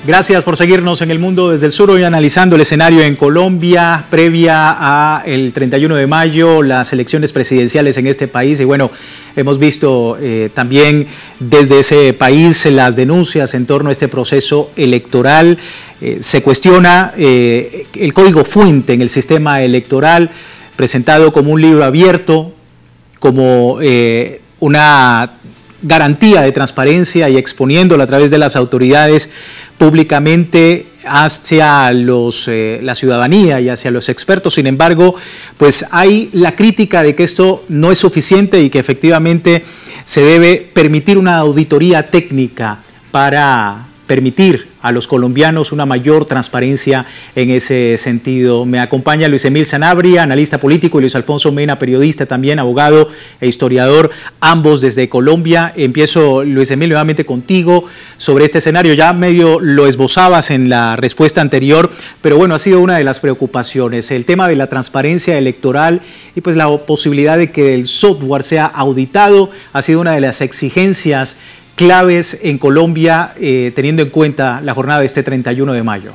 Gracias por seguirnos en El Mundo desde el Sur, hoy analizando el escenario en Colombia previa a el 31 de mayo, las elecciones presidenciales en este país. Y bueno, hemos visto también desde ese país las denuncias en torno a este proceso electoral. Se cuestiona el código fuente en el sistema electoral, presentado como un libro abierto, como una garantía de transparencia y exponiéndolo a través de las autoridades públicamente hacia la ciudadanía y hacia los expertos. Sin embargo, pues hay la crítica de que esto no es suficiente y que efectivamente se debe permitir una auditoría técnica para permitir a los colombianos una mayor transparencia en ese sentido. Me acompaña Luis Emil Sanabria, analista político, y Luis Alfonso Mena, periodista también, abogado e historiador, ambos desde Colombia. Empiezo, Luis Emil, nuevamente contigo sobre este escenario. Ya medio lo esbozabas en la respuesta anterior, pero bueno, ha sido una de las preocupaciones, el tema de la transparencia electoral y pues la posibilidad de que el software sea auditado ha sido una de las exigencias claves en Colombia, teniendo en cuenta la jornada de este 31 de mayo.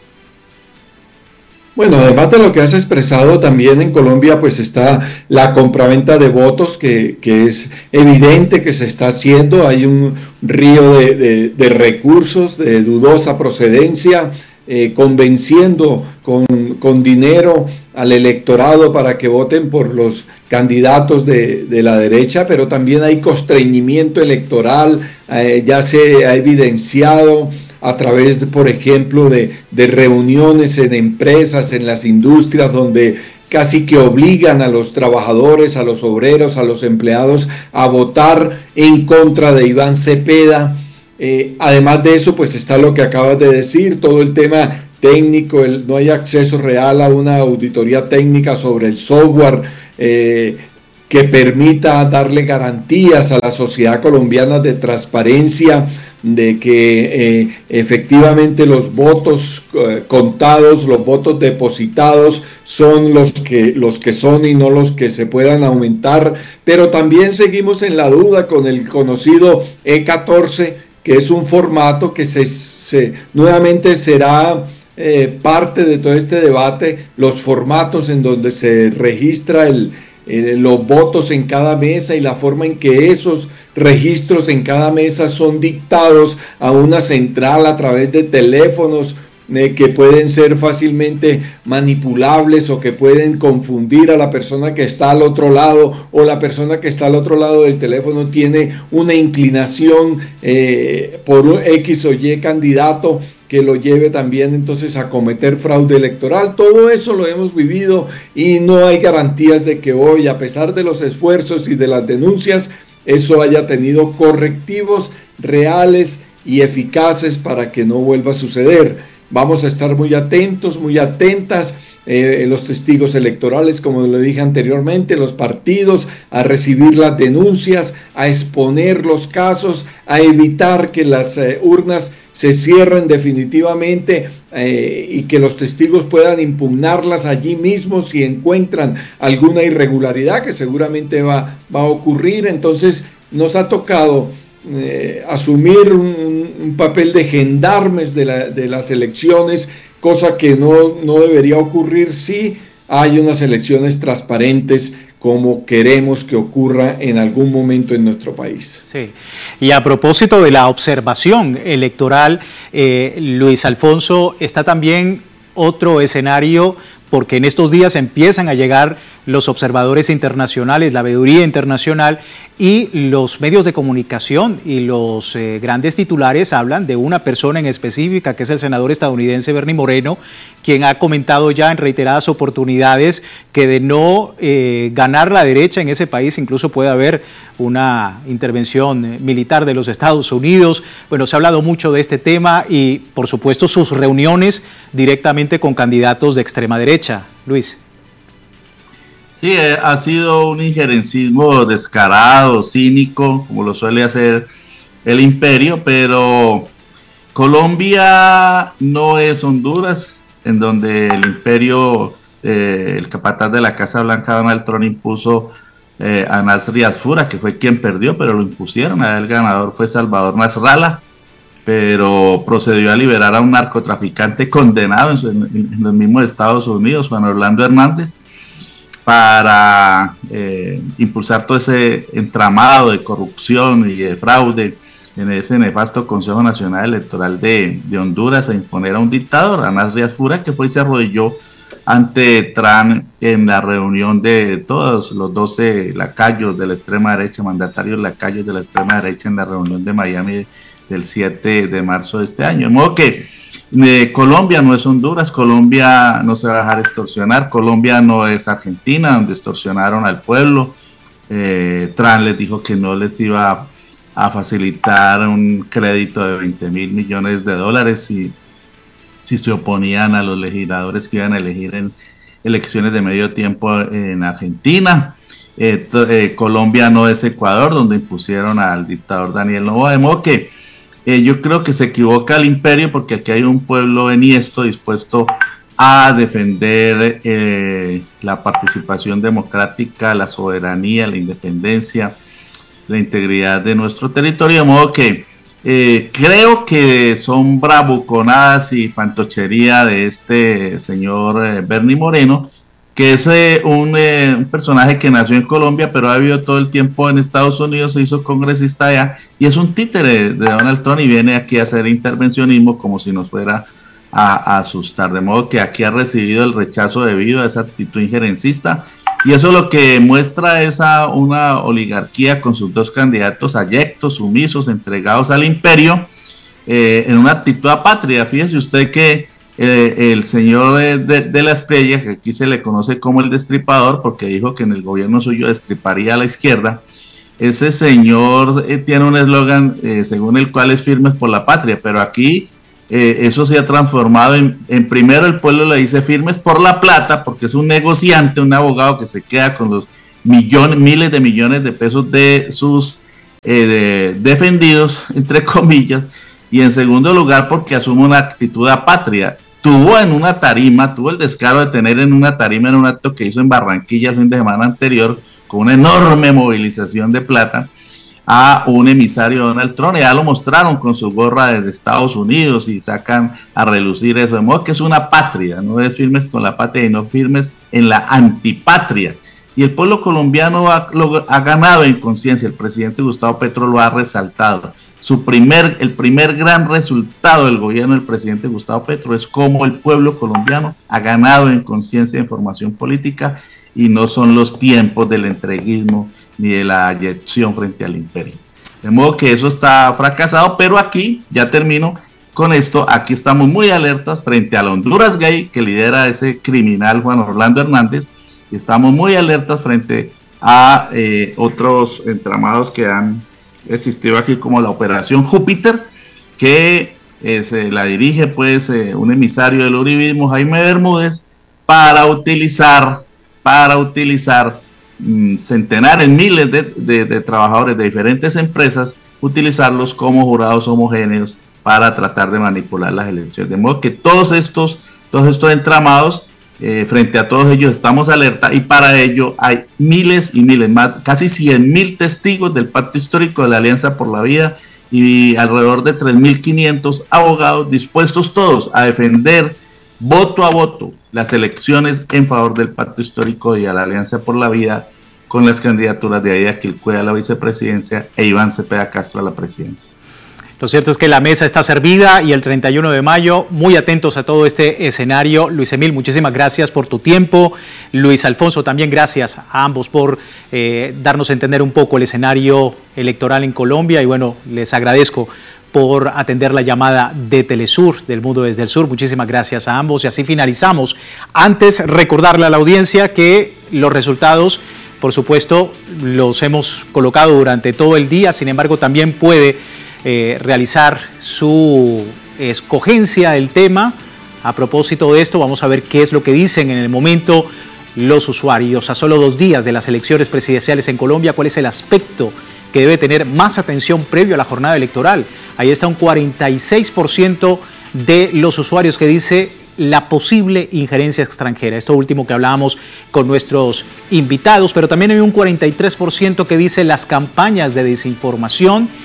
Bueno, además de lo que has expresado, también en Colombia pues está la compraventa de votos que es evidente que se está haciendo. Hay un río de recursos de dudosa procedencia, convenciendo con dinero al electorado para que voten por los candidatos de la derecha, pero también hay constreñimiento electoral, ya se ha evidenciado a través, por ejemplo, de reuniones en empresas, en las industrias, donde casi que obligan a los trabajadores, a los obreros, a los empleados a votar en contra de Iván Cepeda. Además de eso, pues está lo que acabas de decir, todo el tema técnico, no hay acceso real a una auditoría técnica sobre el software que permita darle garantías a la sociedad colombiana de transparencia, de que efectivamente los votos contados, los votos depositados son los que son y no los que se puedan aumentar. Pero también seguimos en la duda con el conocido E14, que es un formato que nuevamente será parte de todo este debate, los formatos en donde se registra los votos en cada mesa y la forma en que esos registros en cada mesa son dictados a una central a través de teléfonos que pueden ser fácilmente manipulables o que pueden confundir a la persona que está al otro lado, o la persona que está al otro lado del teléfono tiene una inclinación por un X o Y candidato que lo lleve también entonces a cometer fraude electoral. Todo eso lo hemos vivido y no hay garantías de que hoy, a pesar de los esfuerzos y de las denuncias, eso haya tenido correctivos reales y eficaces para que no vuelva a suceder. Vamos a estar muy atentos, muy atentas, los testigos electorales, como lo dije anteriormente, los partidos, a recibir las denuncias, a exponer los casos, a evitar que las urnas se cierren definitivamente y que los testigos puedan impugnarlas allí mismo si encuentran alguna irregularidad, que seguramente va a ocurrir. Entonces nos ha tocado asumir un papel de gendarmes de las elecciones, cosa que no debería ocurrir si hay unas elecciones transparentes como queremos que ocurra en algún momento en nuestro país. Sí. Y a propósito de la observación electoral, Luis Alfonso, está también otro escenario, porque en estos días empiezan a llegar los observadores internacionales, la veeduría internacional, y los medios de comunicación y los grandes titulares hablan de una persona en específica, que es el senador estadounidense Bernie Moreno, quien ha comentado ya en reiteradas oportunidades que de no ganar la derecha en ese país incluso puede haber una intervención militar de los Estados Unidos. Bueno, se ha hablado mucho de este tema y, por supuesto, sus reuniones directamente con candidatos de extrema derecha. Luis. Sí, ha sido un injerencismo descarado, cínico, como lo suele hacer el imperio, pero Colombia no es Honduras, en donde el imperio, el capataz de la Casa Blanca, Donald Trump, impuso a Nasri Asfura, que fue quien perdió, pero lo impusieron. El ganador fue Salvador Nasrallah. pero procedió a liberar a un narcotraficante condenado en los mismos Estados Unidos, Juan Orlando Hernández, para impulsar todo ese entramado de corrupción y de fraude en ese nefasto Consejo Nacional Electoral de Honduras, a imponer a un dictador, a Nasri Asfura, que fue y se arrodilló ante Trump en la reunión de todos los 12 lacayos de la extrema derecha, mandatarios lacayos de la extrema derecha, en la reunión de Miami del 7 de marzo de este año. De modo que Colombia no es Honduras, Colombia no se va a dejar extorsionar, Colombia no es Argentina, donde extorsionaron al pueblo. Trump les dijo que no les iba a facilitar un crédito de $20 mil millones si se oponían a los legisladores que iban a elegir en elecciones de medio tiempo en Argentina. Colombia no es Ecuador, donde impusieron al dictador Daniel Noboa. De modo que yo creo que se equivoca el imperio, porque aquí hay un pueblo enhiesto dispuesto a defender la participación democrática, la soberanía, la independencia, la integridad de nuestro territorio. De modo que creo que son bravuconadas y fantochería de este señor Bernie Moreno, que es un personaje que nació en Colombia, pero ha vivido todo el tiempo en Estados Unidos, se hizo congresista allá, y es un títere de Donald Trump, y viene aquí a hacer intervencionismo como si nos fuera a asustar. De modo que aquí ha recibido el rechazo debido a esa actitud injerencista, y eso lo que muestra es una oligarquía con sus dos candidatos abyectos, sumisos, entregados al imperio, en una actitud apátrida. Fíjese usted que el señor de la Espriella, que aquí se le conoce como el destripador, porque dijo que en el gobierno suyo destriparía a la izquierda, ese señor tiene un eslogan según el cual es firmes por la patria, pero aquí eso se ha transformado en primero el pueblo le dice firmes por la plata, porque es un negociante, un abogado que se queda con los miles de millones de pesos de sus defendidos, entre comillas, y en segundo lugar porque asume una actitud apátrida. Tuvo el descaro de tener en una tarima, en un acto que hizo en Barranquilla el fin de semana anterior, con una enorme movilización de plata, a un emisario de Donald Trump. Ya lo mostraron con su gorra de Estados Unidos y sacan a relucir eso, de modo que es una patria, no es firmes con la patria, sino firmes en la antipatria. Y el pueblo colombiano ha ganado en conciencia. El presidente Gustavo Petro lo ha resaltado. El primer gran resultado del gobierno del presidente Gustavo Petro es cómo el pueblo colombiano ha ganado en conciencia de formación política, y no son los tiempos del entreguismo ni de la ayección frente al imperio. De modo que eso está fracasado, pero aquí, ya termino con esto, aquí estamos muy alertas frente a la Honduras Gay que lidera ese criminal Juan Orlando Hernández, y estamos muy alertas frente a otros entramados que han existido aquí, como la Operación Júpiter, que la dirige pues un emisario del uribismo, Jaime Bermúdez, para utilizar centenares, miles de trabajadores de diferentes empresas, utilizarlos como jurados homogéneos para tratar de manipular las elecciones. De modo que todos estos entramados, frente a todos ellos estamos alerta, y para ello hay miles y miles, casi 100.000 testigos del Pacto Histórico de la Alianza por la Vida, y alrededor de 3.500 abogados dispuestos todos a defender voto a voto las elecciones en favor del Pacto Histórico y a la Alianza por la Vida, con las candidaturas de Aida Quilcue a la vicepresidencia e Iván Cepeda Castro a la presidencia. Lo cierto es que la mesa está servida, y el 31 de mayo, muy atentos a todo este escenario. Luis Emil, muchísimas gracias por tu tiempo. Luis Alfonso, también gracias a ambos por darnos a entender un poco el escenario electoral en Colombia, y bueno, les agradezco por atender la llamada de Telesur, del Mundo desde el Sur. Muchísimas gracias a ambos, y así finalizamos. Antes, recordarle a la audiencia que los resultados, por supuesto, los hemos colocado durante todo el día. Sin embargo, también puede realizar su escogencia del tema. A propósito de esto, vamos a ver qué es lo que dicen en el momento los usuarios. A solo 2 días de las elecciones presidenciales en Colombia, ¿cuál es el aspecto que debe tener más atención previo a la jornada electoral? Ahí está un 46% de los usuarios que dice la posible injerencia extranjera. Esto último que hablábamos con nuestros invitados, pero también hay un 43% que dice las campañas de desinformación,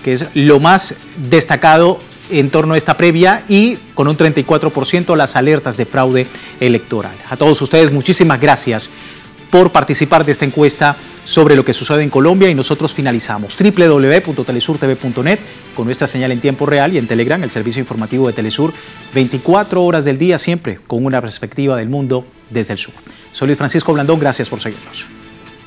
que es lo más destacado en torno a esta previa, y con un 34% las alertas de fraude electoral. A todos ustedes, muchísimas gracias por participar de esta encuesta sobre lo que sucede en Colombia, y nosotros finalizamos www.telesurtv.net con nuestra señal en tiempo real, y en Telegram, el servicio informativo de Telesur, 24 horas del día, siempre con una perspectiva del mundo desde el sur. Soy Luis Francisco Blandón, gracias por seguirnos.